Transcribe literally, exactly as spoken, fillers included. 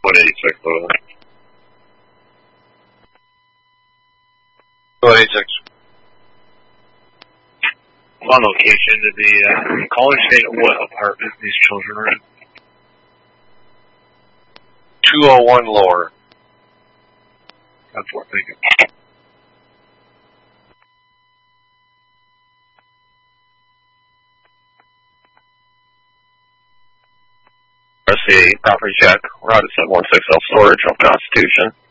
one eighty-six over there. one eighty-six. On location to the uh, College State what apartment these children are in? two oh one lower. That's what I'm thinking. R C, property check. We're out of seven one six L storage on Constitution.